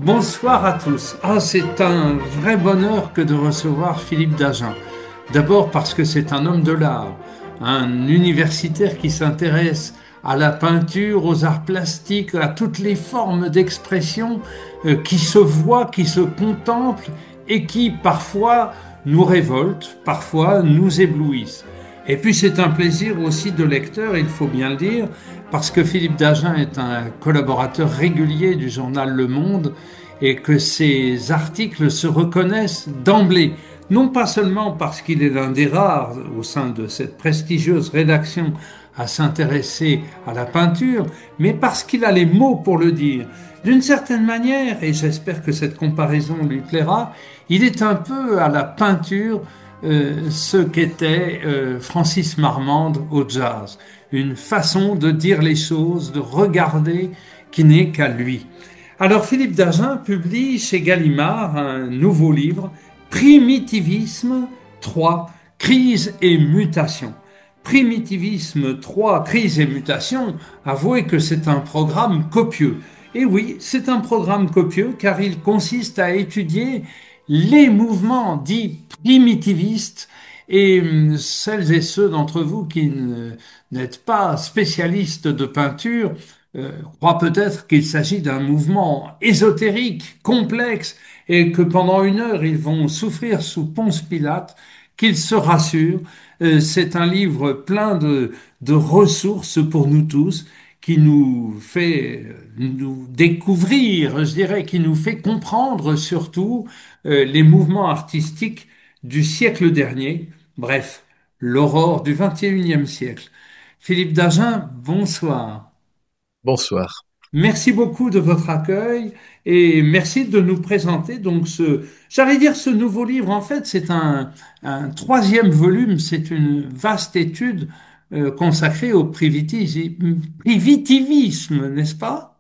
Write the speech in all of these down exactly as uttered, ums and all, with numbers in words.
Bonsoir à tous. Ah, c'est un vrai bonheur que de recevoir Philippe Dagen. D'abord parce que c'est un homme de l'art, un universitaire qui s'intéresse à la peinture, aux arts plastiques, à toutes les formes d'expression euh, qui se voient, qui se contemplent et qui parfois nous révoltent, parfois nous éblouissent. Et puis c'est un plaisir aussi de lecteur, il faut bien le dire, parce que Philippe Dagen est un collaborateur régulier du journal Le Monde et que ses articles se reconnaissent d'emblée, non pas seulement parce qu'il est l'un des rares au sein de cette prestigieuse rédaction à s'intéresser à la peinture, mais parce qu'il a les mots pour le dire. D'une certaine manière, et j'espère que cette comparaison lui plaira, il est un peu à la peinture euh, ce qu'était euh, Francis Marmande au jazz. Une façon de dire les choses, de regarder qui n'est qu'à lui. Alors Philippe Dagen publie chez Gallimard un nouveau livre, Primitivisme trois, crise et mutation. Primitivisme trois, crise et mutation, avouez que c'est un programme copieux. Et oui, c'est un programme copieux car il consiste à étudier les mouvements dits primitivistes et hum, celles et ceux d'entre vous qui n'êtes pas spécialistes de peinture euh, croient peut-être qu'il s'agit d'un mouvement ésotérique, complexe, et que pendant une heure ils vont souffrir sous Ponce Pilate, qu'ils se rassurent. Euh, c'est un livre plein de, de ressources pour nous tous, qui nous fait nous découvrir, je dirais, qui nous fait comprendre surtout euh, les mouvements artistiques du siècle dernier, bref, l'aurore du vingt et unième siècle. Philippe Dagen, bonsoir. Bonsoir. Merci beaucoup de votre accueil et merci de nous présenter donc ce, j'allais dire ce nouveau livre. En fait, c'est un, un troisième volume, c'est une vaste étude euh, consacrée au privativisme, primitivisme, n'est-ce pas?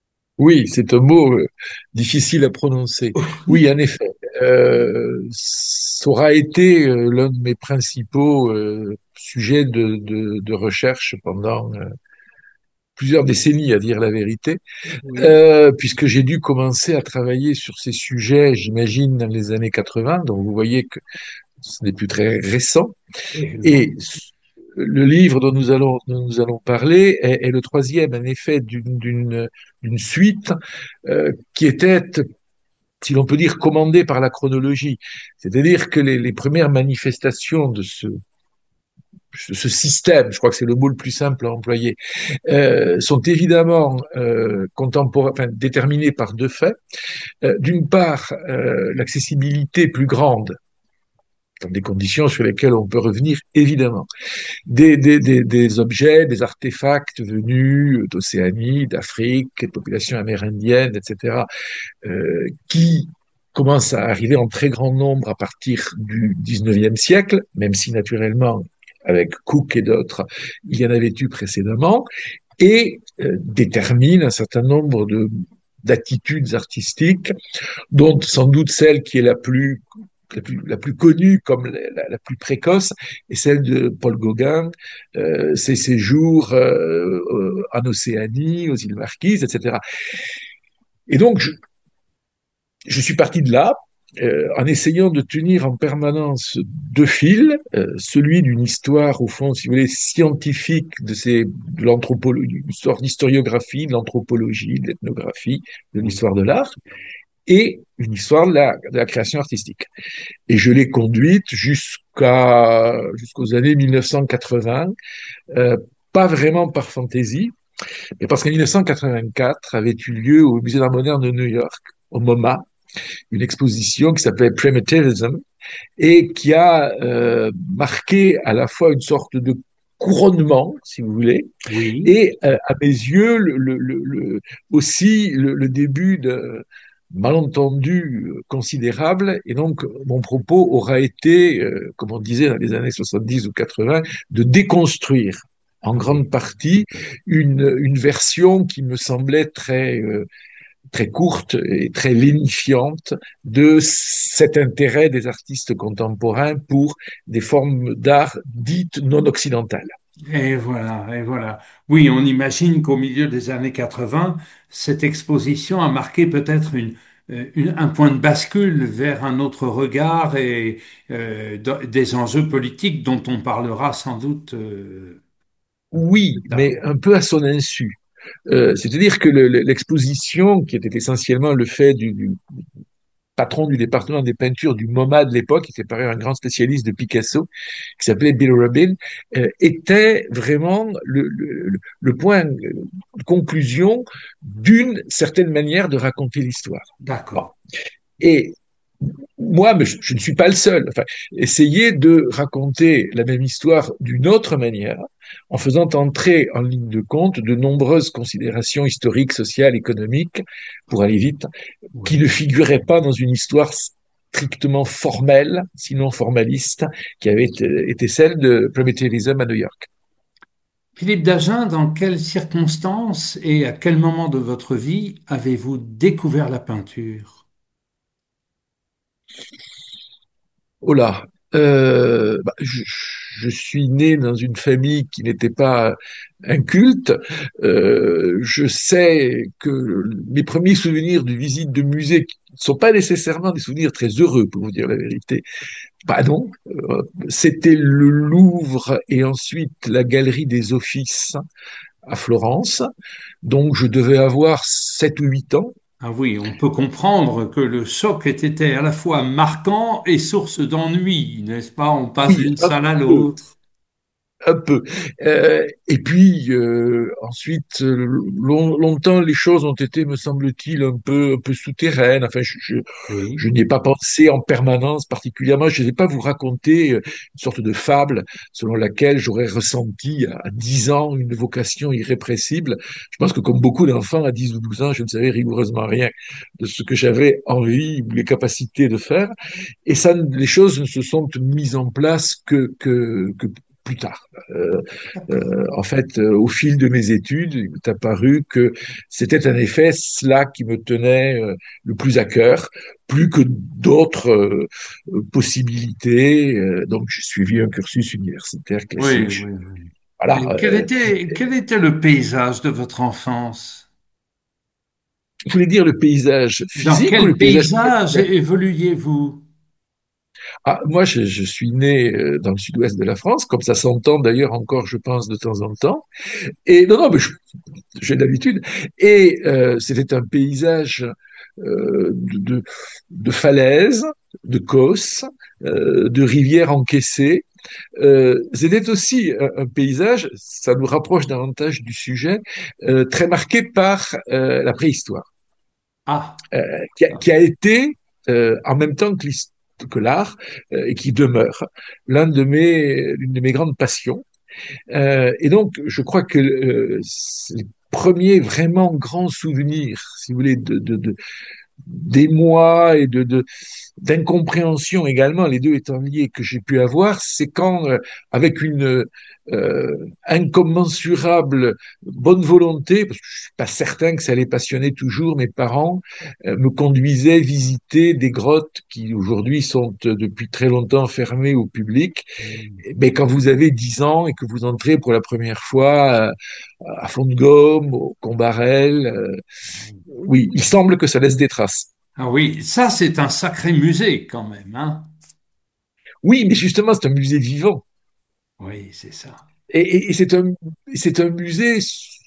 Oui, c'est un mot euh, difficile à prononcer. Oui, en effet, euh, ça aura été euh, l'un de mes principaux euh, sujets de, de, de recherche pendant euh, plusieurs décennies, à dire la vérité, Oui. euh, puisque j'ai dû commencer à travailler sur ces sujets, j'imagine, dans les années quatre-vingts. Donc, vous voyez que ce n'est plus très récent. Eh non. Et le livre dont nous allons, dont nous allons parler est, est le troisième, en effet, d'une d'une- d'une suite euh, qui était, si l'on peut dire, commandée par la chronologie. C'est-à-dire que les, les premières manifestations de ce, ce système, je crois que c'est le mot le plus simple à employer, euh, sont évidemment euh, contemporains, enfin, déterminées par deux faits. Euh, d'une part, euh, l'accessibilité plus grande dans des conditions sur lesquelles on peut revenir évidemment, des, des, des, des objets, des artefacts venus d'Océanie, d'Afrique, des populations amérindiennes, et cetera, euh, qui commencent à arriver en très grand nombre à partir du dix-neuvième siècle, même si naturellement, avec Cook et d'autres, il y en avait eu précédemment, et euh, détermine un certain nombre de d'attitudes artistiques, dont sans doute celle qui est la plus la plus, la plus connue comme la, la, plus précoce est celle de Paul Gauguin, euh, ses séjours euh, en Océanie, aux îles Marquises, et cetera. Et donc, je, je suis parti de là, euh, en essayant de tenir en permanence deux fils, euh, celui d'une histoire, au fond, si vous voulez, scientifique de, ces, de l'anthropologie, une sorte d'historiographie, de l'anthropologie, de l'ethnographie, de Oui. l'histoire de l'art, et une histoire de la, de la création artistique. Et je l'ai conduite jusqu'à jusqu'aux années mille neuf cent quatre-vingts, euh, pas vraiment par fantaisie, mais parce qu'en mille neuf cent quatre-vingt-quatre avait eu lieu au Musée d'Art moderne de New York, au MoMA, une exposition qui s'appelait Primitivism et qui a euh, marqué à la fois une sorte de couronnement, si vous voulez, Oui. et euh, à mes yeux le, le, le, le aussi le, le début de malentendu considérable. Et donc, mon propos aura été, euh, comme on disait dans les années soixante-dix ou quatre-vingts, de déconstruire en grande Oui. partie une, une version qui me semblait très, euh, très courte et très lénifiante de cet intérêt des artistes contemporains pour des formes d'art dites non occidentales. Et voilà, et voilà. Oui, on imagine qu'au milieu des années quatre-vingts, cette exposition a marqué peut-être une, euh, une- un point de bascule vers un autre regard et euh, dans- des enjeux politiques dont on parlera sans doute euh, Oui, plus tard. mais un peu à son insu. Euh, c'est-à-dire que le- le- l'exposition, qui était essentiellement le fait du, du patron du département des peintures du MoMA de l'époque, qui était par ailleurs un grand spécialiste de Picasso, qui s'appelait Bill Rubin, euh, était vraiment le, le, le point de conclusion d'une certaine manière de raconter l'histoire. Bon. D'accord. Et moi, mais je, je ne suis pas le seul. Enfin, essayer de raconter la même histoire d'une autre manière, en faisant entrer en ligne de compte de nombreuses considérations historiques, sociales, économiques, pour aller vite, qui ne Oui. figuraient pas dans une histoire strictement formelle, sinon formaliste, qui avait été, été celle de Prometheusism à New York. Philippe Dagen, dans quelles circonstances et à quel moment de votre vie avez-vous découvert la peinture? Oh là, euh, bah, je, je suis né dans une famille qui n'était pas inculte. Euh, je sais que mes premiers souvenirs de visite de musée ne sont pas nécessairement des souvenirs très heureux, pour vous dire la vérité. Pardon, euh, c'était le Louvre et ensuite la Galerie des Offices à Florence. Donc je devais avoir sept ou huit ans. Ah oui, on peut comprendre que le choc ait été à la fois marquant et source d'ennui, n'est-ce pas? On passe Oui, d'une un salle à peu. l'autre. Un peu. Euh, et puis euh, ensuite, euh, long- longtemps, les choses ont été, me semble-t-il, un peu, un peu souterraines. Enfin, je, je, Oui, je n'y ai pas pensé en permanence particulièrement. Je ne vais pas vous raconter euh, une sorte de fable selon laquelle j'aurais ressenti à dix ans une vocation irrépressible. Je pense que comme beaucoup d'enfants à dix ou douze ans, je ne savais rigoureusement rien de ce que j'avais envie ou les capacités de faire. Et ça, les choses ne se sont mises en place que, que, que plus tard. Euh, d'accord. euh, en fait, euh, au fil de mes études, il m'est apparu que c'était en effet cela qui me tenait euh, le plus à cœur, plus que d'autres euh, possibilités. Euh, donc, j'ai suivi un cursus universitaire Oui, classique. oui, oui. Voilà. Et quel Euh, était, quel était le paysage de votre enfance? vous voulez dire le paysage Dans physique ou le quel paysage paysage spirituel? évoluiez-vous? Ah, moi, je, je suis né euh, dans le sud-ouest de la France, comme ça s'entend d'ailleurs encore, je pense, de temps en temps. Et non, non, mais je, j'ai l'habitude. Et euh, c'était un paysage euh, de, de, de falaises, de causses, euh, de rivières encaissées. Euh, c'était aussi un, un paysage, ça nous rapproche davantage du sujet, euh, très marqué par euh, la préhistoire, Ah, euh, qui, a, qui a été, euh, en même temps que l'histoire, que l'art, euh, et qui demeure l'un de mes, l'une de mes grandes passions. Euh, et donc, je crois que euh, les premiers vraiment grands souvenirs, si vous voulez, de, de, de d'émoi et de, de d'incompréhension également, les deux étant liés, que j'ai pu avoir, c'est quand, euh, avec une euh, incommensurable bonne volonté, parce que je suis pas certain que ça allait passionner toujours mes parents, euh, me conduisaient visiter des grottes qui aujourd'hui sont euh, depuis très longtemps fermées au public. Mais quand vous avez dix ans et que vous entrez pour la première fois euh, à Fond de Gomme, au Combarel, euh, oui, il semble que ça laisse des traces. ah oui, ça c'est un sacré musée quand même, hein? Oui, mais justement, c'est un musée vivant. Oui, c'est ça. Et, et- et c'est un, c'est un musée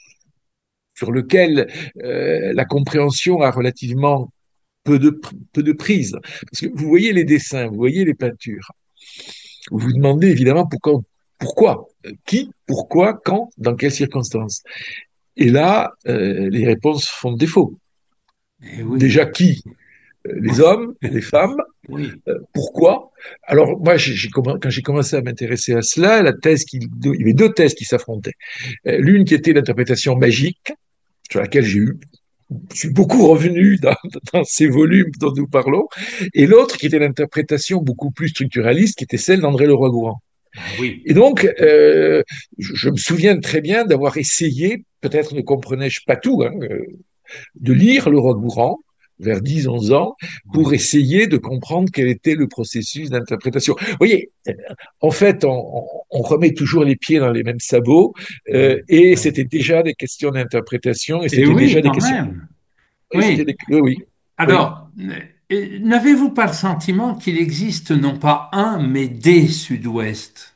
sur lequel euh, la compréhension a relativement peu de, peu de prise. Parce que vous voyez les dessins, vous voyez les peintures. Vous vous demandez évidemment pourquoi, pourquoi, qui, pourquoi, quand, dans quelles circonstances. Et là, euh, les réponses font défaut. Eh oui, Déjà, qui? Les oui, hommes, les femmes. oui. Euh, pourquoi? Alors, moi, j'ai, j'ai comm- quand j'ai commencé à m'intéresser à cela, la thèse qui, il y avait deux thèses qui s'affrontaient. Euh, L'une qui était l'interprétation magique, sur laquelle j'ai eu, je suis beaucoup revenu dans, dans ces volumes dont nous parlons, et l'autre qui était l'interprétation beaucoup plus structuraliste, qui était celle d'André Leroi-Gourhan. Ah oui. Et donc, euh, je, je me souviens très bien d'avoir essayé, peut-être ne comprenais-je pas tout, hein, euh, de lire le Roquebrand vers dix onze ans pour Oui. essayer de comprendre quel était le processus d'interprétation. Vous voyez, en fait, on, on remet toujours les pieds dans les mêmes sabots Oui. euh, et c'était déjà des questions d'interprétation et Et c'était oui, déjà des quand questions. même. Oui, c'était Oui. des... oui, oui. Oui. Alors, euh, n'avez-vous pas le sentiment qu'il existe non pas un, mais des sud-ouest?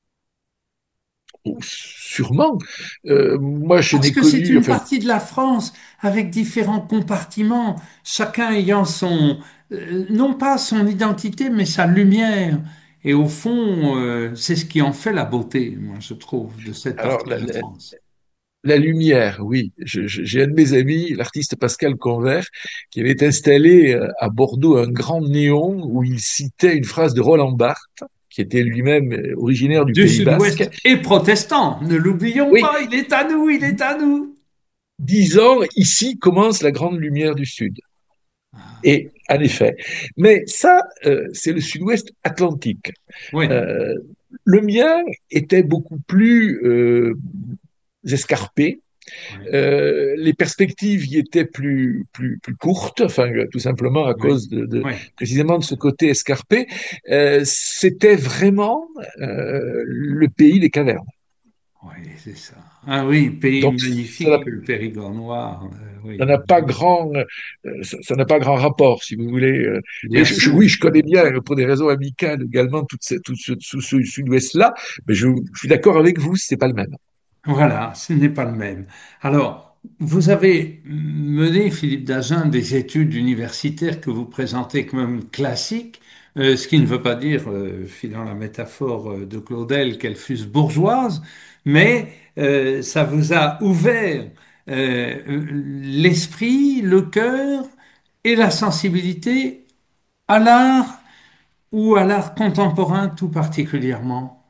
Oh, sûrement. Euh, moi, je Parce n'ai que c'est connu, une enfin, partie de la France avec différents compartiments, chacun ayant son, euh, non pas son identité, mais sa lumière. Et au fond, euh, c'est ce qui en fait la beauté, moi, je trouve, de cette alors, partie la, de la la- France. la lumière, oui. Je- je- J'ai un de mes amis, l'artiste Pascal Convert, qui avait installé euh, à Bordeaux un grand néon où il citait une phrase de Roland Barthes, qui était lui-même euh, originaire du Du Pays Basque, sud-ouest et protestant, ne l'oublions oui, pas, il est à nous, il est à nous. disant ici commence la grande lumière du Sud. Et en effet, mais ça, euh, c'est le Sud-Ouest atlantique. Oui, Euh, le mien était beaucoup plus euh, escarpé. oui, Euh, les perspectives y étaient plus, plus, plus courtes, enfin, tout simplement à oui, cause de, de oui, précisément de ce côté escarpé. Euh, c'était vraiment euh, le pays des cavernes. oui, c'est ça. Ah oui, pays Donc, ça n'a magnifique, le Périgord noir. euh, ça oui, n'a pas grand, euh, ça ça n'a pas grand rapport, si vous voulez. euh. Et bien je, je- sûr. oui, je connais bien, euh, pour des raisons amicales également, tout ce, tout ce, tout ce sud-ouest-là, mais je, je suis d'accord avec vous, c'est pas le même. Voilà, ce n'est pas le même. Alors, vous avez mené, Philippe Dagen, des études universitaires que vous présentez comme classiques, euh, ce qui ne veut pas dire, euh, filant la métaphore euh, de Claudel, qu'elles fussent bourgeoises, mais euh, ça vous a ouvert euh, l'esprit, le cœur et la sensibilité à l'art ou à l'art contemporain tout particulièrement.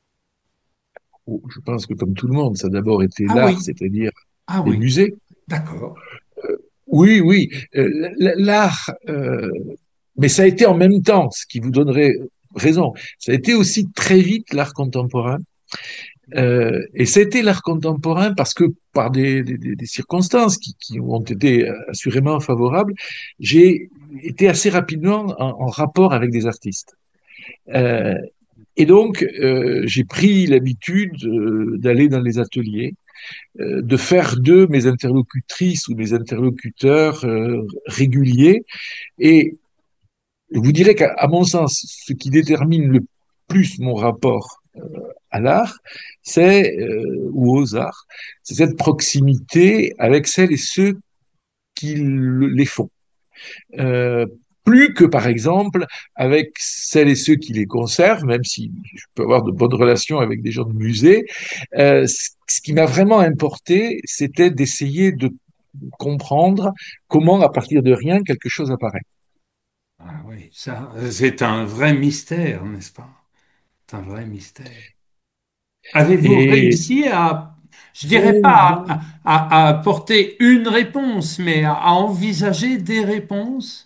Oh, je pense que comme tout le monde, ça a d'abord été Ah l'art, oui, c'est-à-dire ah les oui, musées. d'accord. Oui, oui, euh, l- l'art, euh, mais ça a été en même temps, ce qui vous donnerait raison. Ça a été aussi très vite l'art contemporain. Euh, et ça a été l'art contemporain parce que par des, des- des- des circonstances qui, qui ont été euh, assurément favorables, j'ai été assez rapidement en, en rapport avec des artistes. Euh, et donc, euh, j'ai pris l'habitude euh, d'aller dans les ateliers, euh, de faire d'eux mes interlocutrices ou mes interlocuteurs euh, réguliers. Et je vous dirais qu'à à mon sens, ce qui détermine le plus mon rapport à l'art, c'est euh, ou aux arts, c'est cette proximité avec celles et ceux qui le- les font. Euh, Plus que par exemple avec celles et ceux qui les conservent, même si je peux avoir de bonnes relations avec des gens de musée. Euh, ce ce qui m'a vraiment importé, c'était d'essayer de comprendre comment, à partir de rien, quelque chose apparaît. Ah oui, ça, euh, c'est un vrai mystère, n'est-ce pas? C'est un vrai mystère. Avez-vous Et réussi à, je dirais oh, pas non, à, à- à apporter une réponse, mais à, à envisager des réponses?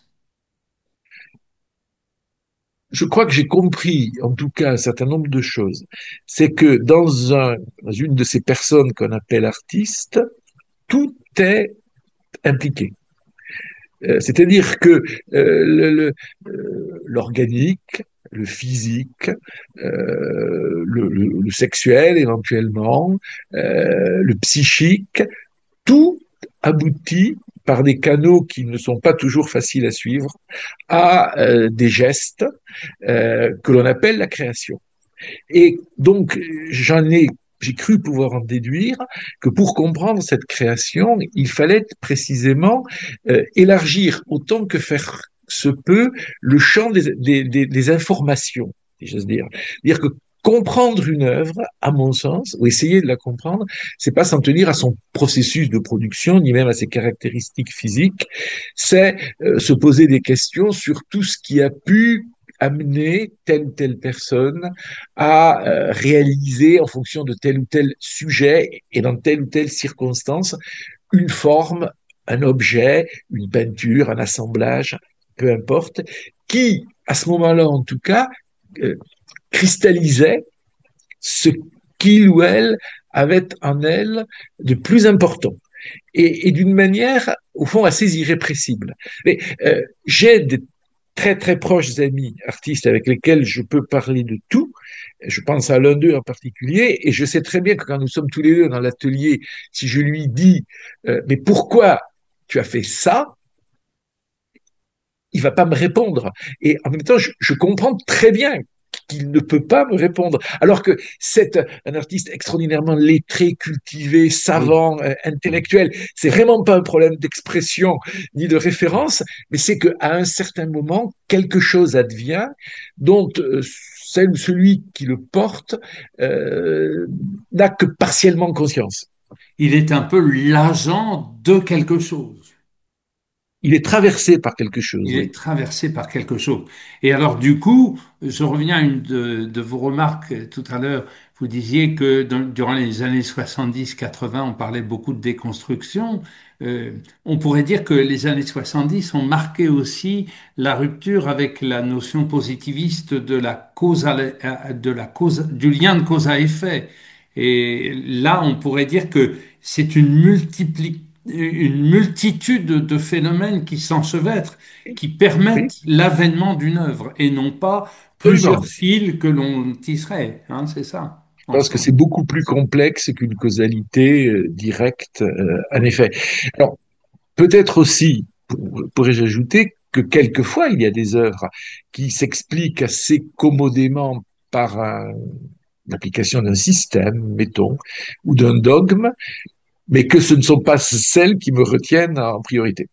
je crois que j'ai compris, en tout cas, un certain nombre de choses. C'est que dans un, dans une de ces personnes qu'on appelle artistes, tout est impliqué. Euh, c'est-à-dire que euh, le- le- euh, l'organique, le physique, euh, le, le- le sexuel éventuellement, euh, le psychique, tout aboutit par des canaux qui ne sont pas toujours faciles à suivre à euh, des gestes euh, que l'on appelle la création. Et donc, j'en ai, j'ai cru pouvoir en déduire que pour comprendre cette création, il fallait précisément euh, élargir autant que faire se peut le champ des, des, des, des informations, si j'ose dire. Dire que comprendre une œuvre, à mon sens, ou essayer de la comprendre, c'est pas s'en tenir à son processus de production, ni même à ses caractéristiques physiques, c'est euh, se poser des questions sur tout ce qui a pu amener telle ou telle personne à euh, réaliser en fonction de tel ou tel sujet et dans telle ou telle circonstance une forme, un objet, une peinture, un assemblage, peu importe, qui, à ce moment-là en tout cas, euh, cristallisait ce qu'il ou elle avait en elle de plus important et, et d'une manière, au fond, assez irrépressible. Mais euh, j'ai des très très proches amis artistes avec lesquels je peux parler de tout. Je pense à l'un d'eux en particulier, et je sais très bien que quand nous sommes tous les deux dans l'atelier, si je lui dis euh, mais pourquoi tu as fait ça, il va pas me répondre. Et en même temps, je, je comprends très bien qu'il ne peut pas me répondre. Alors que c'est un artiste extraordinairement lettré, cultivé, Oui, savant, euh, intellectuel. C'est vraiment pas un problème d'expression ni de référence, mais c'est qu'à un certain moment, quelque chose advient dont euh, celle ou celui qui le porte euh, n'a que partiellement conscience. il est un peu l'agent de quelque chose. Il est traversé par quelque chose, Il oui. est traversé par quelque chose. Et alors, du coup, je reviens à une de, de vos remarques euh, tout à l'heure. Vous disiez que dans- durant les années soixante-dix quatre-vingts, on parlait beaucoup de déconstruction. Euh, on pourrait dire que les années soixante-dix ont marqué aussi la rupture avec la notion positiviste de la cause, à la- à- de la cause, du lien de cause à effet. Et là, on pourrait dire que c'est une multipli- une multitude de phénomènes qui s'enchevêtrent qui Oui, permettent l'avènement d'une œuvre et non pas plusieurs absolument. fils que l'on tisserait. Hein, c'est ça, Je pense que ensemble. c'est beaucoup plus complexe qu'une causalité euh, directe, euh, en Oui. effet. Alors, peut-être aussi, pour- pourrais-je ajouter, que quelquefois, il y a des œuvres qui s'expliquent assez commodément par un- l'application d'un système, mettons, ou d'un dogme, mais que ce ne sont pas celles qui me retiennent en priorité.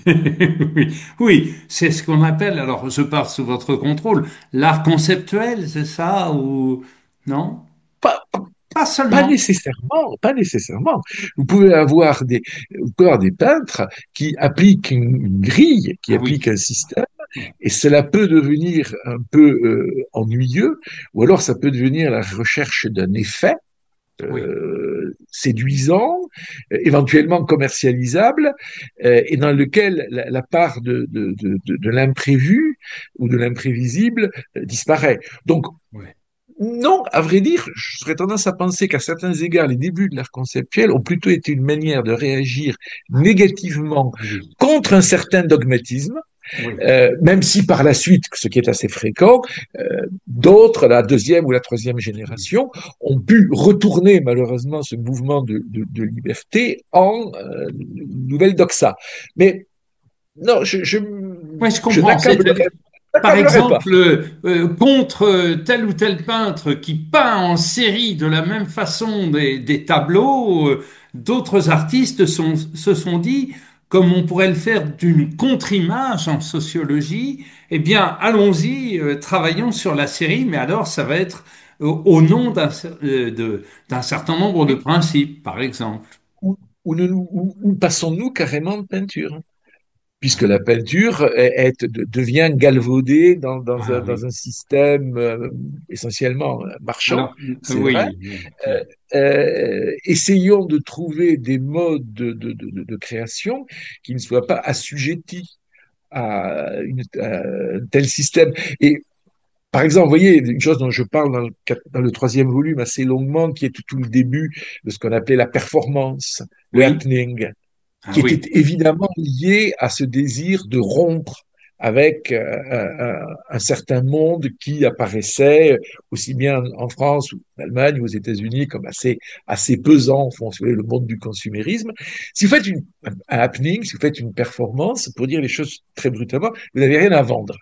Oui, oui, c'est ce qu'on appelle, alors je parle sous votre contrôle, l'art conceptuel, c'est ça, ou non? Pas, Pas pas seulement. nécessairement, pas nécessairement. Vous pouvez avoir des, vous pouvez avoir des peintres qui appliquent une, une grille, qui Ah appliquent oui, un système. oui, Et cela peut devenir un peu euh, ennuyeux, ou alors ça peut devenir la recherche d'un effet oui. euh, séduisant, euh, éventuellement commercialisable, euh, et dans lequel la, la part de, de, de, de, de l'imprévu ou de l'imprévisible euh, disparaît. Donc, Oui. non, à vrai dire, je serais tendance à penser qu'à certains égards, les débuts de l'art conceptuel ont plutôt été une manière de réagir négativement Oui, contre un certain dogmatisme, oui. euh, même si par la suite, ce qui est assez fréquent, euh, d'autres, la deuxième ou la troisième génération, ont pu retourner malheureusement ce mouvement de, de, de liberté en euh, nouvelle doxa. Mais non, je, je, Oui, je je comprends. n'accablerai, C'est-à-dire, par n'accablerai pas. exemple, euh, contre tel ou tel peintre qui peint en série de la même façon des, des tableaux, euh, d'autres artistes sont- se sont dit, comme on pourrait le faire d'une contre-image en sociologie, eh bien, allons-y, euh, travaillons sur la série, mais alors ça va être au, au nom d'un cer- euh, de- d'un certain nombre de Oui. principes, par exemple. Ou, ou, ne- ou- ou passons-nous carrément de peinture? Ah Puisque la oui, peinture est, est- de- devient galvaudée dans, dans ah un, dans oui. un système euh, essentiellement marchand, Alors, euh, c'est vrai. oui, oui, Euh, oui. euh, essayons de trouver des modes de, de- de- de création qui ne soient pas assujettis à, une- à un tel système. Et par exemple, vous voyez, une chose dont je parle dans le, quat- dans le troisième volume assez longuement, qui est tout, tout le début de ce qu'on appelait la performance, le Oui, happening, ah qui était oui. évidemment lié à ce désir de rompre avec euh, un, un certain monde qui apparaissait aussi bien en France ou en Allemagne ou aux États-Unis comme assez, assez pesant, au fond, si vous voulez, le monde du consumérisme. Si vous faites une, un happening, si vous faites une performance, pour dire les choses très brutalement, vous n'avez rien à vendre.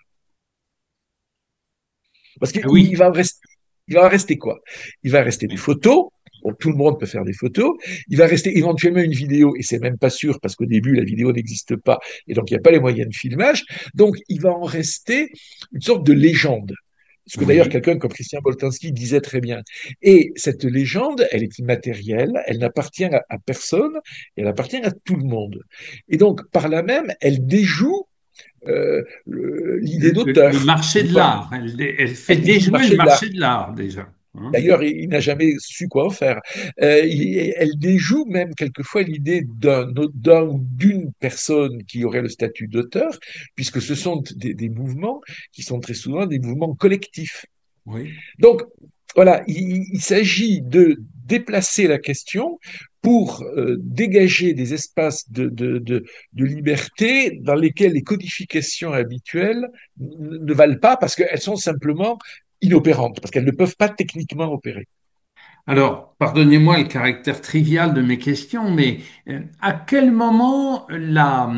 Parce Ah qu'il oui. va en rester, il va en rester quoi? Il va rester des photos. Bon, tout le monde peut faire des photos. Il va rester éventuellement une vidéo, et c'est même pas sûr parce qu'au début, la vidéo n'existe pas, et donc il n'y a pas les moyens de filmage. Donc, il va en rester une sorte de légende. Ce que d'ailleurs Oui. quelqu'un comme Christian Boltanski disait très bien. Et cette légende, elle est immatérielle, elle n'appartient à, à personne, et elle appartient à tout le monde. Et donc, par là même, elle déjoue euh, le- l'idée Le, le d'auteur. marché de l'art. Elle, elle fait Elle déjoue le déjouer le marché de l'art. marché de l'art déjà. Hein. D'ailleurs, il, il n'a jamais su quoi en faire. Euh, il- elle déjoue même quelquefois l'idée d'un d'un ou d'une personne qui aurait le statut d'auteur, puisque ce sont des, des mouvements qui sont très souvent des mouvements collectifs. Oui. Donc, voilà, il, il s'agit de déplacer la question pour euh, dégager des espaces de, de, de, de liberté dans lesquels les codifications habituelles n- ne valent pas parce qu'elles sont simplement inopérantes, parce qu'elles ne peuvent pas techniquement opérer. Alors, pardonnez-moi le caractère trivial de mes questions, mais euh, à quel moment la,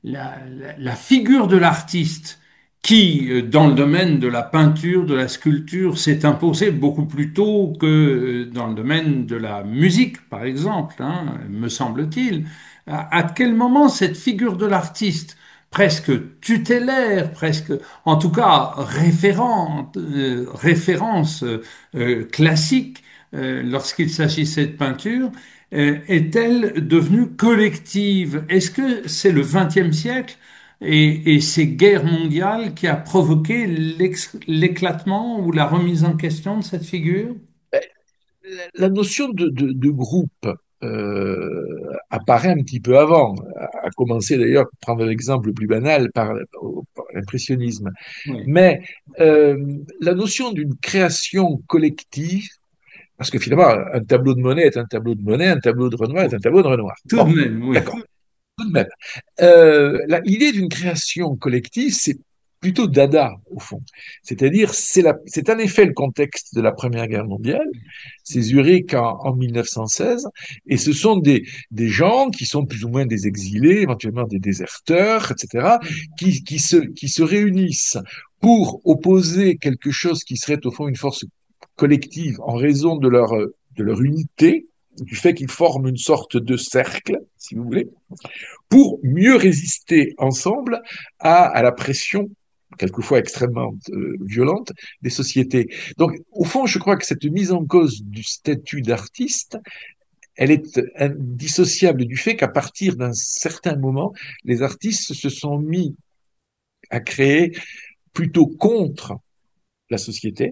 la, la- la figure de l'artiste qui, euh, dans le domaine de la peinture, de la sculpture, s'est imposée beaucoup plus tôt que euh, dans le domaine de la musique, par exemple, hein, me semble-t-il. À, à quel moment cette figure de l'artiste, presque tutélaire, presque, en tout cas référente, euh, référence euh, euh, classique, euh, lorsqu'il s'agissait de peinture, euh, est-elle devenue collective? Est-ce que c'est le vingtième siècle et, et ces guerres mondiales qui a provoqué l'ex- l'éclatement ou la remise en question de cette figure? La la notion de, de- de groupe euh, apparaît un petit peu avant, à commencer d'ailleurs, pour prendre l'exemple le plus banal, par, par l'impressionnisme. Oui, Mais euh, la notion d'une création collective, parce que finalement, un tableau de Monet est un tableau de Monet, un tableau de Renoir est un tableau de Renoir. tout Bon, de même, oui. d'accord. Tout de même. Euh, la- l'idée d'une création collective, c'est plutôt dada, au fond. C'est-à-dire, c'est la- c'est en effet le contexte de la Première Guerre mondiale. C'est Zurich en, en mille neuf cent seize. Et ce sont des, des gens qui sont plus ou moins des exilés, éventuellement des déserteurs, et cetera, qui, qui se, qui se réunissent pour opposer quelque chose qui serait, au fond, une force collective en raison de leur, de leur unité, du fait qu'ils forment une sorte de cercle, si vous voulez, pour mieux résister ensemble à, à la pression quelquefois extrêmement euh, violente des sociétés. Donc, au fond, je crois que cette mise en cause du statut d'artiste, elle est indissociable du fait qu'à partir d'un certain moment, les artistes se sont mis à créer plutôt contre la société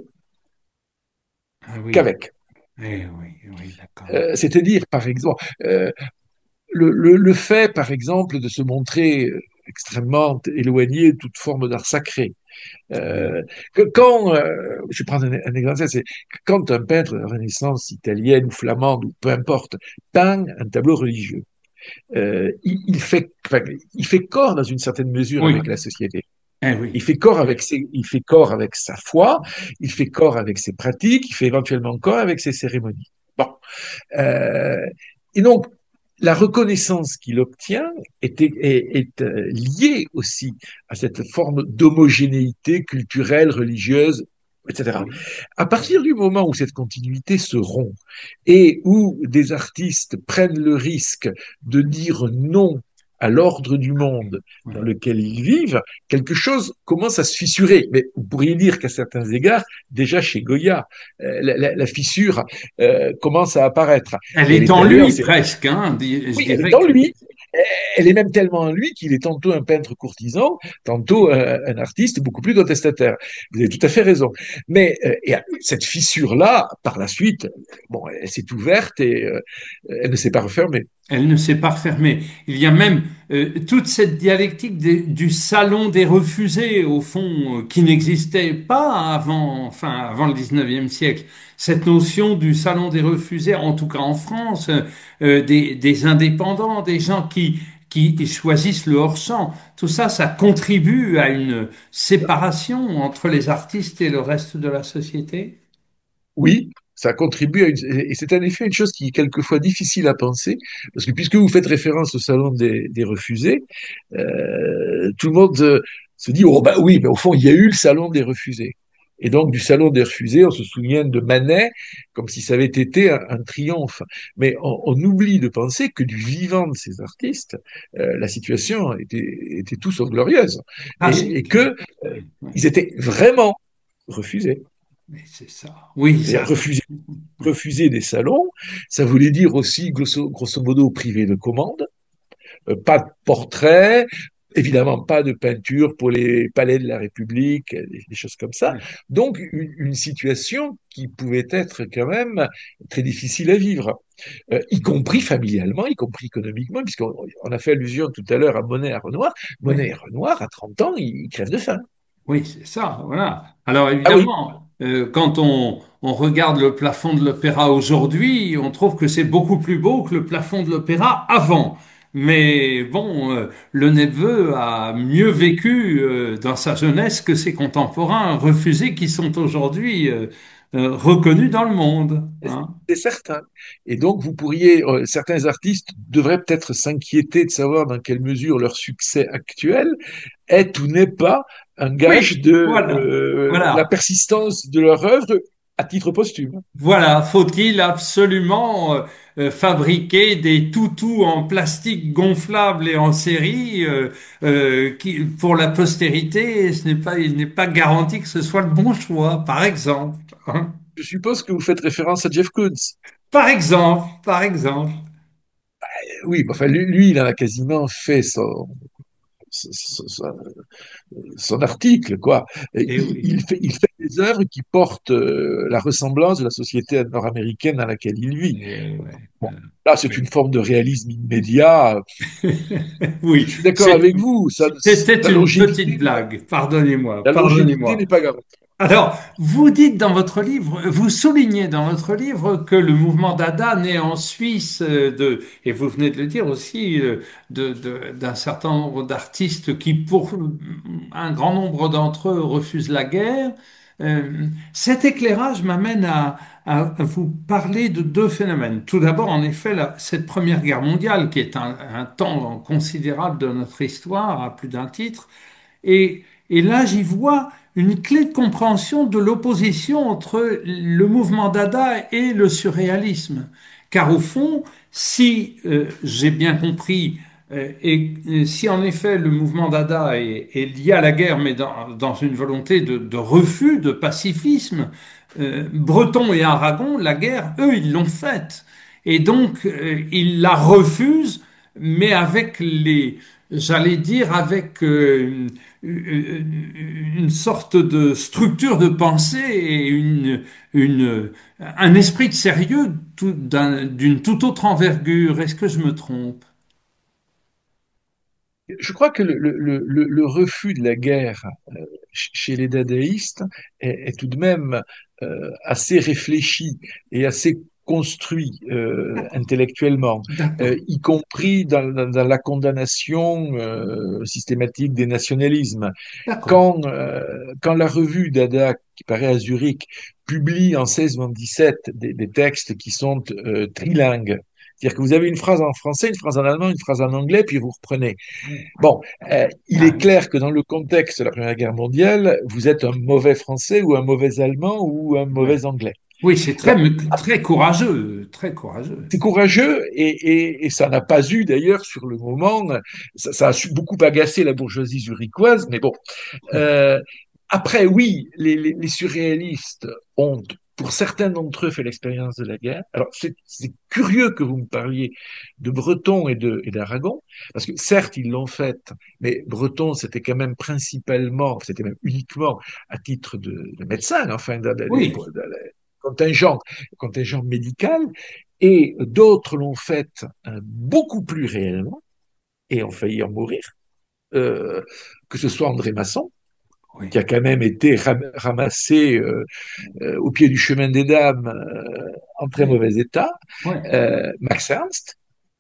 Ah oui, qu'avec. eh oui, oui, d'accord. Euh, C'est-à-dire, par exemple, euh, le, le, le, fait, par exemple, de se montrer extrêmement éloigné de toute forme d'art sacré. Oui, Euh, que quand, euh, je vais prendre un, un exemple, c'est quand un peintre de la Renaissance italienne ou flamande ou peu importe peint un tableau religieux, euh, il, il, fait, enfin, il fait corps dans une certaine mesure oui, avec la société. eh Il oui. fait corps avec ses, il fait corps avec sa foi, il fait corps avec ses pratiques, il fait éventuellement corps avec ses cérémonies. Bon, euh, et donc la reconnaissance qu'il obtient est, est, est euh, liée aussi à cette forme d'homogénéité culturelle, religieuse, et cetera. Oui, À partir du moment où cette continuité se rompt et où des artistes prennent le risque de dire non à l'ordre du monde dans oui. lequel ils vivent, quelque chose commence à se fissurer. Mais vous pourriez dire qu'à certains égards, déjà chez Goya, euh, la, la, la, fissure euh, commence à apparaître. Elle Et elle est est en d'ailleurs, lui c'est presque, hein, di- je oui, elle est dirais en que lui. Elle est même tellement en lui qu'il est tantôt un peintre courtisan, tantôt un, un artiste beaucoup plus contestataire. Vous avez tout à fait raison. Mais euh, et cette fissure-là, par la suite, bon, elle s'est ouverte et euh, elle ne s'est pas refermée. elle ne s'est pas refermée. Il y a même euh, toute cette dialectique des- du salon des refusés, au fond, euh, qui n'existait pas avant, enfin, avant le dix-neuvième siècle. Cette notion du salon des refusés, en tout cas en France, euh, euh, des, des indépendants, des gens qui, qui choisissent le hors-champ, tout ça, ça contribue à une séparation entre les artistes et le reste de la société. Oui, ça contribue à une... Et c'est en effet une chose qui est quelquefois difficile à penser, parce que puisque vous faites référence au salon des, des refusés, euh, tout le monde euh, se dit, oh bah oui, mais au fond, il y a eu le salon des refusés. Et donc, du salon des refusés, on se souvient de Manet comme si ça avait été un, un triomphe. Mais on, on, oublie de penser que du vivant de ces artistes, euh, la situation était, était tout sauf glorieuse. Et, et Tragique. que euh, Oui, oui, ils étaient vraiment refusés. mais c'est ça. Oui, ça. Refuser, Oui. refuser des salons, ça voulait dire aussi, grosso, grosso modo, privé de commande, euh, pas de portrait, évidemment pas de peinture pour les palais de la République, des, des choses comme ça. Oui. Donc, une, une, situation qui pouvait être quand même très difficile à vivre, euh, y compris familialement, y compris économiquement, puisqu'on on a fait allusion tout à l'heure à Monet et à Renoir. Monet Oui. et Renoir, à trente ans, ils, ils crèvent de faim. Oui, c'est ça, voilà. Alors Ah oui, évidemment, euh, quand on, on regarde le plafond de l'opéra aujourd'hui, on trouve que c'est beaucoup plus beau que le plafond de l'opéra avant. Mais bon, euh, le neveu a mieux vécu euh, dans sa jeunesse que ses contemporains refusés qui sont aujourd'hui euh, euh, reconnus dans le monde, hein. C'est certain. Et donc, vous pourriez, euh, certains artistes devraient peut-être s'inquiéter de savoir dans quelle mesure leur succès actuel est ou n'est pas un gage Oui, de voilà, euh, la voilà. persistance de leur œuvre à titre posthume. Voilà, faut-il absolument euh, euh, fabriquer des toutous en plastique gonflable et en série euh, euh, qui, pour la postérité, ce n'est pas, il n'est pas garanti que ce soit le bon choix, par exemple, hein. Je suppose que vous faites référence à Jeff Koons. Par exemple, par exemple. Oui, bah, enfin, lui, lui, il en a quasiment fait son, son, son- son article, quoi. Eh Il, oui. il fait, il fait des œuvres qui portent euh, la ressemblance de la société nord-américaine dans laquelle il vit. Eh ouais. Bon, là, c'est une Oui. forme de réalisme immédiat. Je Oui, suis d'accord c'est- avec vous. Ça, c'était la une petite longévité, blague. Pardonnez-moi, la longévité pardonnez-moi. n'est pas garantie. Alors, vous dites dans votre livre, vous soulignez dans votre livre que le mouvement Dada naît en Suisse euh, de, et vous venez de le dire aussi, euh, de, de- d'un certain nombre d'artistes qui, pour un grand nombre d'entre eux, refusent la guerre. Euh, Cet éclairage m'amène à, à vous parler de deux phénomènes. Tout d'abord, en effet, la- cette Première Guerre mondiale, qui est un, un temps considérable de notre histoire, à plus d'un titre, et, et là, j'y vois une clé de compréhension de l'opposition entre le mouvement Dada et le surréalisme. Car au fond, si euh, j'ai bien compris, euh, et, et si en effet le mouvement Dada est, est lié à la guerre, mais dans, dans une volonté de, de refus, de pacifisme, euh, Breton et Aragon, la guerre, eux, ils l'ont faite. Et donc, euh, ils la refusent, mais avec les, j'allais dire, avec euh, une sorte de structure de pensée et une, une, un esprit de sérieux tout- d'un- d'une toute autre envergure. Est-ce que je me trompe? Je crois que le, le, le, le refus de la guerre euh, chez les dadaïstes est, est tout de même euh, assez réfléchi et assez construit euh, D'accord, intellectuellement, euh, d'accord, y compris dans, dans, dans la condamnation euh, systématique des nationalismes. d'accord, Quand, euh, quand la revue Dada, qui paraît à Zurich, publie en seize vingt-dix-sept des, des textes qui sont euh, trilingues, c'est-à-dire que vous avez une phrase en français, une phrase en allemand, une phrase en anglais, puis vous reprenez. Bon, euh, il ah est oui. clair que dans le contexte de la Première Guerre mondiale, vous êtes un mauvais français ou un mauvais allemand ou un Ouais. mauvais anglais. Oui, c'est très, Alors, très courageux, très courageux. c'est courageux et, et, et ça n'a pas eu d'ailleurs sur le moment, ça, ça a su beaucoup agacer la bourgeoisie zurichoise, mais bon. Oui, Euh, Après, oui, les, les, les surréalistes ont, pour certains d'entre eux, fait l'expérience de la guerre. Alors, c'est c'est curieux que vous me parliez de Breton et de et d'Aragon, parce que certes, ils l'ont fait, mais Breton, c'était quand même principalement, c'était même uniquement à titre de, de médecin, enfin, de, de, de, oui, de, contingent, contingent médical, et d'autres l'ont fait euh, beaucoup plus réellement et ont failli en mourir, euh, que ce soit André Masson, oui. qui a quand même été ram- ramassé euh, euh, au pied du chemin des dames euh, en très Oui, mauvais état, oui. euh, Max Ernst,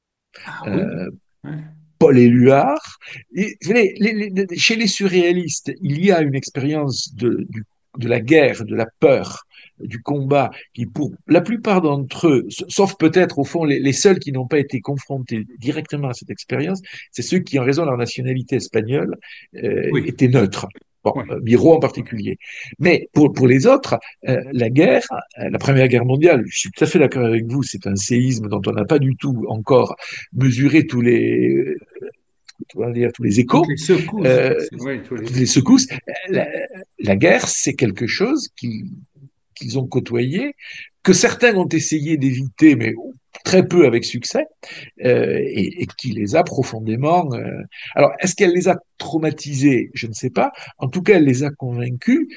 Ah oui, euh, oui, Paul Éluard. Et, vous savez, les- les- chez les surréalistes, il y a une expérience de, du- de la guerre, de la peur, du combat, qui pour la plupart d'entre eux, sauf peut-être au fond les, les seuls qui n'ont pas été confrontés directement à cette expérience, c'est ceux qui, en raison de leur nationalité espagnole, euh, oui, étaient neutres. Bon, oui. euh, Miro en particulier. Mais pour, pour les autres, euh, la guerre, euh, la Première Guerre mondiale, je suis tout à fait d'accord avec vous, c'est un séisme dont on n'a pas du tout encore mesurer tous les, on va dire, tous les Toutes échos, les secousses, euh, oui, tous les... toutes les secousses. La, la guerre, c'est quelque chose qu'ils qu'ils ont côtoyé, que certains ont essayé d'éviter, mais très peu avec succès, euh, et, et qui les a profondément. Euh... Alors, est-ce qu'elle les a traumatisés? Je ne sais pas. En tout cas, elle les a convaincus,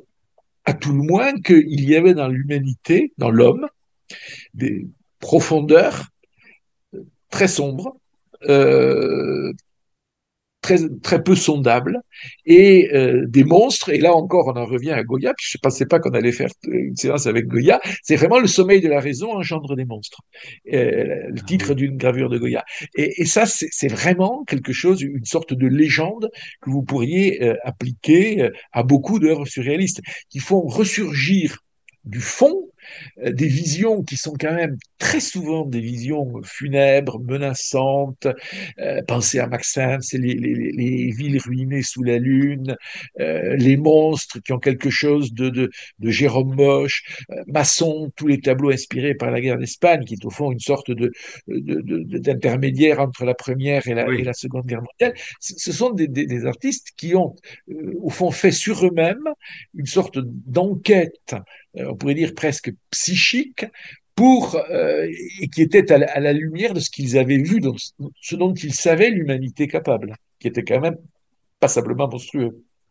à tout le moins, qu'il y avait dans l'humanité, dans l'homme, des profondeurs très sombres, euh, très, très peu sondables, et euh, des monstres. Et là encore, on en revient à Goya, puis je ne pensais pas qu'on allait faire une séance avec Goya. C'est vraiment le sommeil de la raison engendre des monstres, euh, le Ah titre oui. d'une gravure de Goya. Et, et ça, c'est c'est vraiment quelque chose, une sorte de légende que vous pourriez euh, appliquer euh, à beaucoup d'œuvres surréalistes, qui font ressurgir du fond euh, des visions qui sont quand même très souvent des visions funèbres, menaçantes. Euh, pensez à Maxence, les, les, les, villes ruinées sous la lune, euh, les monstres qui ont quelque chose de, de, de Jérôme Bosch, euh, Masson, tous les tableaux inspirés par la guerre d'Espagne, qui est au fond une sorte de, de, de, d'intermédiaire entre la première et la, et Oui. la seconde guerre mondiale. Ce sont des, des, des artistes qui ont, euh, au fond, fait sur eux-mêmes une sorte d'enquête, euh, on pourrait dire presque psychique, pour, euh, et qui était à la, à la lumière de ce qu'ils avaient vu, donc, ce dont ils savaient l'humanité capable, qui était quand même passablement monstrueux.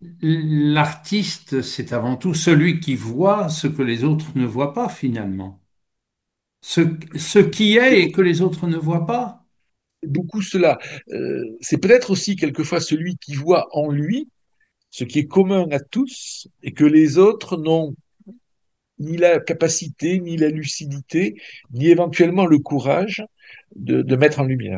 L'artiste, c'est avant tout celui qui voit ce que les autres ne voient pas finalement. Ce, ce qui C'est est et que les autres ne voient pas. beaucoup cela. Euh, c'est peut-être aussi quelquefois celui qui voit en lui ce qui est commun à tous et que les autres n'ont ni la capacité, ni la lucidité, ni éventuellement le courage de, de mettre en lumière.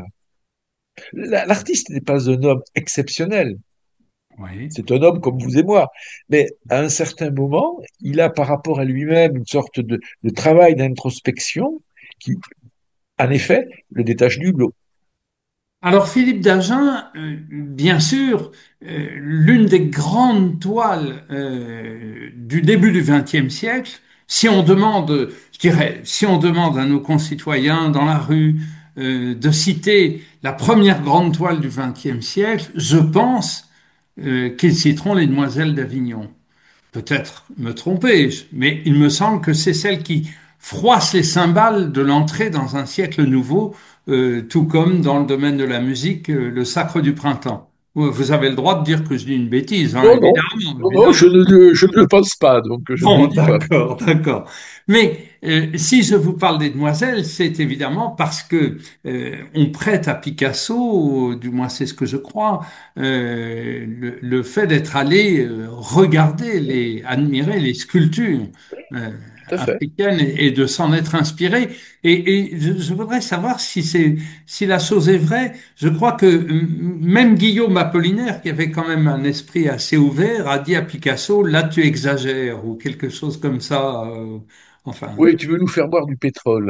L'artiste n'est pas un homme exceptionnel, Oui. c'est un homme comme vous et moi, mais à un certain moment, il a par rapport à lui-même une sorte de, de travail d'introspection qui, en effet, le détache du lot. Alors Philippe Dagen, euh, bien sûr, euh, l'une des grandes toiles euh, du début du vingtième siècle, si on demande, je dirais, si on demande à nos concitoyens dans la rue euh, de citer la première grande toile du vingtième siècle, je pense euh, qu'ils citeront Les Demoiselles d'Avignon. Peut-être me tromper, mais il me semble que c'est celle qui froisse les cymbales de l'entrée dans un siècle nouveau, euh, tout comme dans le domaine de la musique, euh, le Sacre du printemps. Vous avez le droit de dire que je dis une bêtise, hein, Non, non, évidemment, non, non, évidemment. je ne, je ne le pense pas, donc je ne Bon, le dis pas. d'accord, d'accord. Mais euh, si je vous parle des demoiselles, c'est évidemment parce que euh, on prête à Picasso, du moins c'est ce que je crois, euh, le, le fait d'être allé euh, regarder les, admirer les sculptures euh, Tout à fait. africaines et, et de s'en être inspiré. Et, et je, je voudrais savoir si c'est, si la chose est vraie. Je crois que euh, même Guillaume Apollinaire, qui avait quand même un esprit assez ouvert, a dit à Picasso, là tu exagères, ou quelque chose comme ça. euh, enfin, Oui, tu veux nous faire boire du pétrole.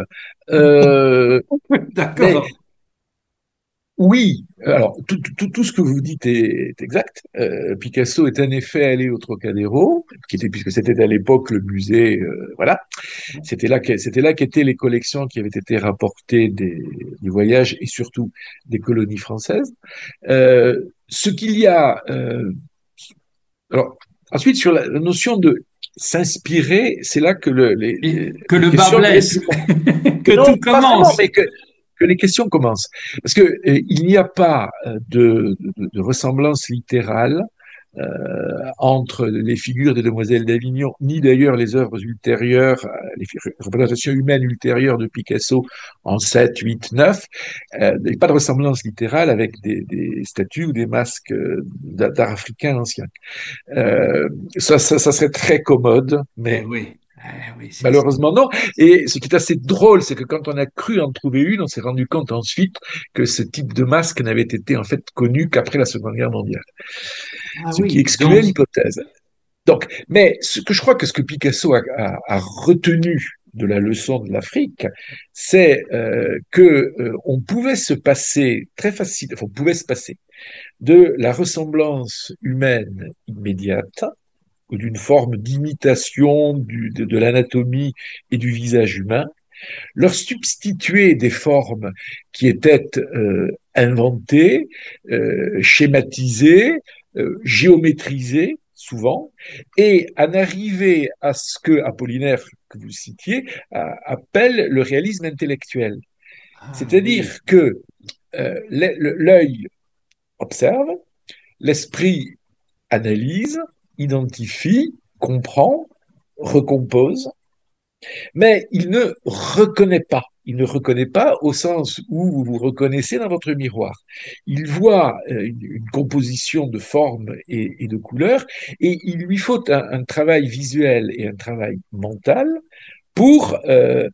Euh, mais d'accord. oui, alors tout, tout, tout ce que vous dites est, est exact. Euh, Picasso est en effet allé au Trocadéro, qui était, puisque c'était à l'époque le musée, euh, voilà. C'était là que, c'était là qu'étaient les collections qui avaient été rapportées des, du voyage et surtout des colonies françaises. Euh, ce qu'il y a, euh, alors ensuite sur la, la notion de s'inspirer, c'est là que le, les, les, Et que les le bas questions deviennent blesse, plus compliquées. que Non, tout pas vraiment, commence. mais que, que les questions commencent. Parce que euh, il n'y a pas euh, de, de, de ressemblance littérale euh, entre les figures des demoiselles d'Avignon, ni d'ailleurs les œuvres ultérieures, euh, les représentations humaines ultérieures de Picasso en sept, huit, neuf. Euh, il n'y a pas de ressemblance littérale avec des, des statues ou des masques euh, d'art africain ancien. Euh, ça, ça, ça serait très commode, Eh mais oui, eh oui, c'est ça. malheureusement, non. Et ce qui est assez drôle, c'est que quand on a cru en trouver une, on s'est rendu compte ensuite que ce type de masque n'avait été en fait connu qu'après la Seconde Guerre mondiale, Ah ce qui oui, excluait donc, l'hypothèse. Donc, mais ce que je crois que ce que Picasso a, a, a retenu de la leçon de l'Afrique, c'est euh, que euh, on pouvait se passer très facile, enfin, on pouvait se passer de la ressemblance humaine immédiate ou d'une forme d'imitation de, de l'anatomie et du visage humain, leur substituer des formes qui étaient euh, inventées, euh, schématisées, euh, géométrisées, souvent, et en arriver à ce que Apollinaire, que vous citiez, a, appelle le réalisme intellectuel. ah oui. C'est-à-dire que euh, l'œil observe, l'esprit analyse, identifie, comprend, recompose, mais il ne reconnaît pas. il ne reconnaît pas au sens où vous vous reconnaissez dans votre miroir. Il voit euh, une, une composition de formes et, et de couleurs, et il lui faut un, un travail visuel et un travail mental pour euh,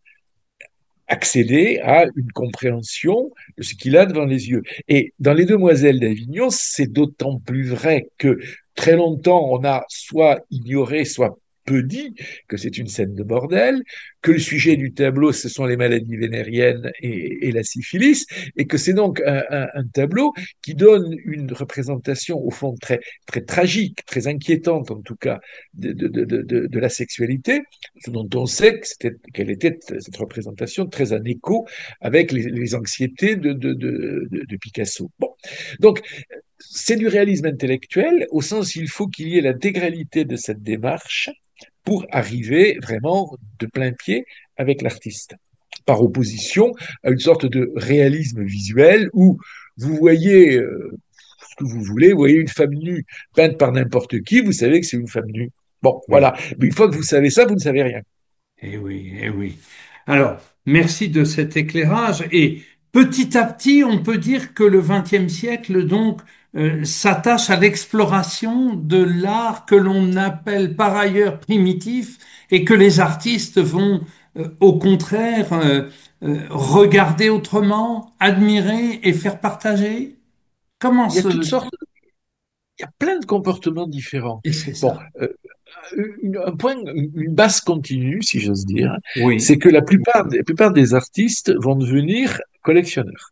accéder à une compréhension de ce qu'il a devant les yeux. Et dans Les Demoiselles d'Avignon, c'est d'autant plus vrai que très longtemps, on a soit ignoré, soit peu dit que c'est une scène de bordel, que le sujet du tableau, ce sont les maladies vénériennes et, et la syphilis, et que c'est donc un, un, un tableau qui donne une représentation, au fond, très, très tragique, très inquiétante, en tout cas, de, de, de, de, de la sexualité, dont on sait que c'était, qu'elle était, cette représentation, très en écho avec les, les anxiétés de, de, de, de, de Picasso. Bon. Donc, c'est du réalisme intellectuel, au sens où il faut qu'il y ait l'intégralité de cette démarche pour arriver vraiment de plein pied avec l'artiste, par opposition à une sorte de réalisme visuel où vous voyez euh, ce que vous voulez, vous voyez une femme nue peinte par n'importe qui, vous savez que c'est une femme nue. Bon, Oui. voilà. Mais une fois que vous savez ça, vous ne savez rien. Eh oui, eh oui. Alors, merci de cet éclairage. Et petit à petit, on peut dire que le vingtième siècle, donc, euh, s'attache à l'exploration de l'art que l'on appelle par ailleurs primitif et que les artistes vont, euh, au contraire, euh, euh, regarder autrement, admirer et faire partager. Comment Il y a toutes se... sortes, il y a plein de comportements différents. Et c'est Bon, ça. euh, une, un point, une base continue, si j'ose dire, Oui. c'est que la plupart, la plupart des artistes vont devenir collectionneurs.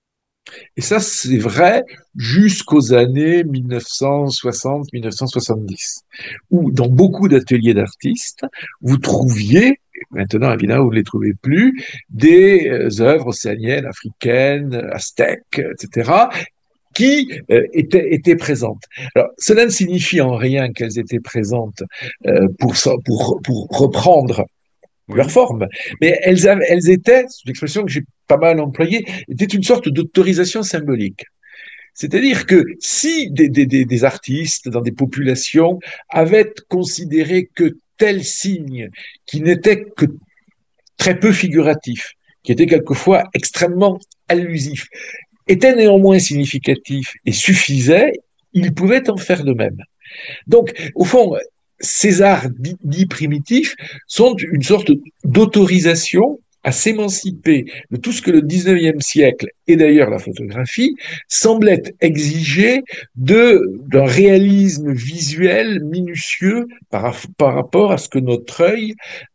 Et ça, c'est vrai jusqu'aux années mille neuf cent soixante, mille neuf cent soixante-dix, où dans beaucoup d'ateliers d'artistes, vous trouviez, maintenant évidemment vous ne les trouvez plus, des euh, œuvres océaniennes, africaines, aztèques, et cetera, qui euh, étaient, étaient présentes. Alors, cela ne signifie en rien qu'elles étaient présentes euh, pour, pour, pour reprendre leur Oui. forme, mais elles, avaient, elles étaient, c'est une expression que j'ai pas mal employée, étaient une sorte d'autorisation symbolique. C'est-à-dire que si des, des, des, des artistes dans des populations avaient considéré que tel signe, qui n'était que très peu figuratif, qui était quelquefois extrêmement allusif, était néanmoins significatif et suffisait, ils pouvaient en faire de même. Donc, au fond, ces arts dits, dits primitifs sont une sorte d'autorisation à s'émanciper de tout ce que le dix-neuvième siècle, et d'ailleurs la photographie, semblait exiger de, d'un réalisme visuel minutieux par, par rapport à ce que notre œil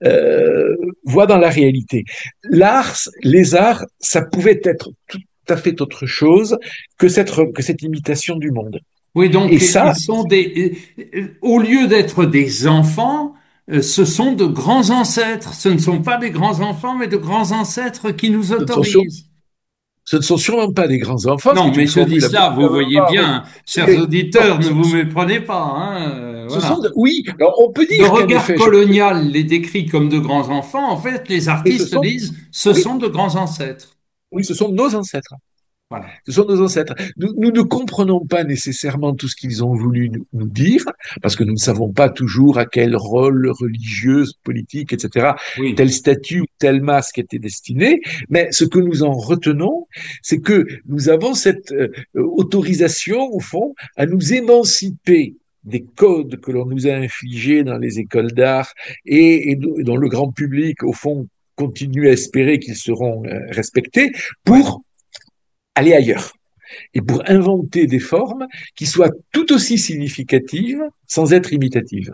euh, voit dans la réalité. L'art, les arts, ça pouvait être tout à fait autre chose que cette, que cette imitation du monde. Oui, Et donc ils ça, sont des, euh, au lieu d'être des enfants, euh, ce sont de grands ancêtres. Ce ne sont pas des grands enfants, mais de grands ancêtres qui nous ce ne sont, sur- autorisent. ce ne sont sûrement pas des grands enfants, ce qui Non, est mais une je dis formule cela, vous voyez abominablement, oui. bien, chers Mais non, auditeurs, ne ce, vous méprenez pas, hein, euh, ce sont voilà. de, oui, alors on peut Le dire qu'en regard effet, je, je- colonial les décrit comme de grands enfants. En fait, les mais ce artistes sont, disent, ce oui, sont de grands ancêtres. oui, ce sont nos ancêtres. Voilà. Ce sont nos ancêtres. Nous, nous ne comprenons pas nécessairement tout ce qu'ils ont voulu nous, nous dire, parce que nous ne savons pas toujours à quel rôle religieux, politique, et cetera, Oui. tel statut ou tel masque était destiné. Mais ce que nous en retenons, c'est que nous avons cette euh, autorisation, au fond, à nous émanciper des codes que l'on nous a infligés dans les écoles d'art et, et dont le grand public, au fond, continue à espérer qu'ils seront euh, respectés Ouais. pour aller ailleurs et pour inventer des formes qui soient tout aussi significatives sans être imitatives.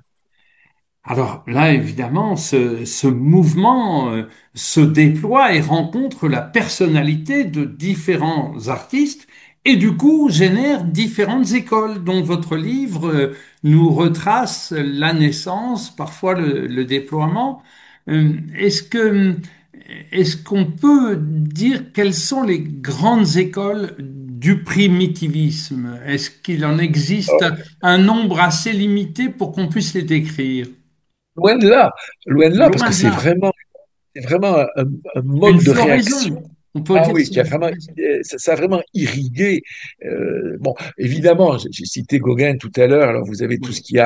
Alors là, évidemment, ce, ce mouvement euh, se déploie et rencontre la personnalité de différents artistes et du coup génère différentes écoles dont votre livre euh, nous retrace la naissance, parfois le, le déploiement. Euh, est-ce que, est-ce qu'on peut dire quelles sont les grandes écoles du primitivisme? Est-ce qu'il en existe un nombre assez limité pour qu'on puisse les décrire? Loin de là, loin de là, parce Loin que de c'est là. vraiment, c'est vraiment un, un Une mode de réaction. floraison. On peut Ah dire que oui, c'est qui a une vraiment, floraison. ça, ça a vraiment irrigué. Euh, bon, évidemment, j'ai cité Gauguin tout à l'heure. Alors vous avez tout ce Oui. qui a